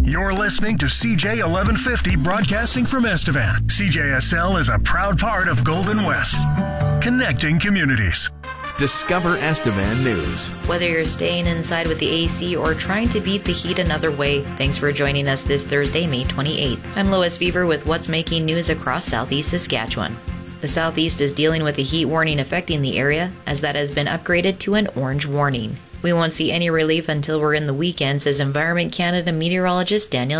You're listening to CJ 1150 broadcasting from Estevan. CJSL is a proud part of Golden West, connecting communities. Discover Estevan News. Whether you're staying inside with the AC or trying to beat the heat another way, thanks for joining us this Thursday, May 28th. I'm Lois Fever with what's making news across southeast Saskatchewan. The southeast is dealing with a heat warning affecting the area, as that has been upgraded to an orange warning. We won't see any relief until we're in the weekend, says Environment Canada meteorologist Daniel